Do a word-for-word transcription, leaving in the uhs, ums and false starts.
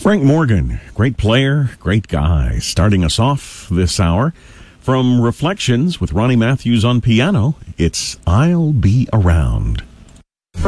Frank Morgan, great player, great guy, starting us off this hour. From Reflections with Ronnie Matthews on piano, it's I'll Be Around.